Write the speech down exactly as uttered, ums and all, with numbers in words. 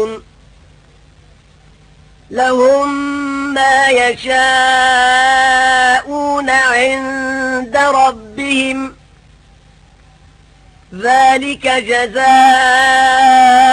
يعملون لهم ما يشاءون عند ربهم ذلك جزاء